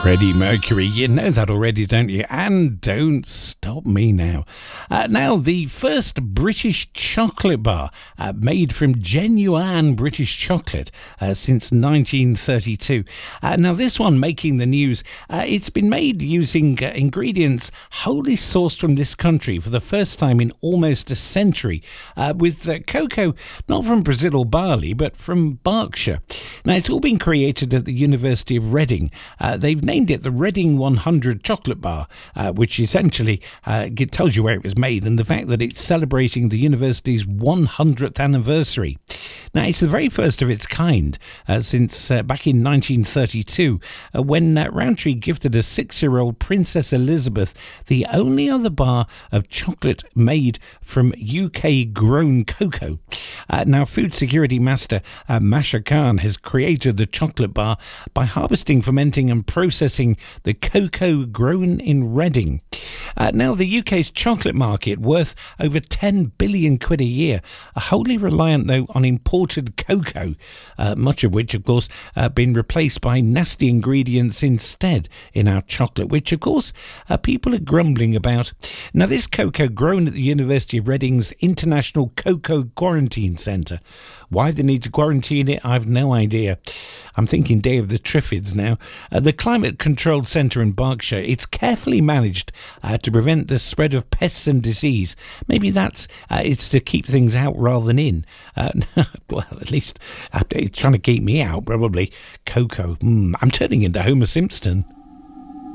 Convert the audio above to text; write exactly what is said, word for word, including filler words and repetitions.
Freddie Mercury, you know that already, don't you? And don't stop me now. Uh, now, the first British chocolate bar uh, made from genuine British chocolate uh, since nineteen thirty-two. Uh, now, this one making the news, uh, it's been made using uh, ingredients wholly sourced from this country for the first time in almost a century, uh, with uh, cocoa not from Brazil or Bali, but from Berkshire. Now, it's all been created at the University of Reading. Uh, they've named it the Reading one hundred Chocolate Bar, uh, which essentially uh, tells you where it was made and the fact that it's celebrating the university's one hundredth anniversary. Now, it's the very first of its kind uh, since uh, back in nineteen thirty-two, uh, when uh, Rowntree gifted a six-year-old Princess Elizabeth the only other bar of chocolate made from U K-grown cocoa. Uh, now, Food Security Master uh, Masha Khan has created the chocolate bar by harvesting, fermenting and processing the cocoa grown in Reading. Uh, now, the U K's chocolate market, worth over ten billion quid a year, are wholly reliant, though, on imported cocoa, uh, much of which, of course, uh, been replaced by nasty ingredients instead in our chocolate, which, of course, uh, people are grumbling about. Now, this cocoa grown at the University of Reading's International Cocoa Quarantine Centre. Why they need to quarantine it, I've no idea. I'm thinking Day of the Triffids now. Uh, the Climate Control Centre in Berkshire, it's carefully managed uh, to prevent the spread of pests and disease. Maybe that's uh, it's to keep things out rather than in. Uh, well, at least uh, it's trying to keep me out, probably. Cocoa. Mm, I'm turning into Homer Simpson.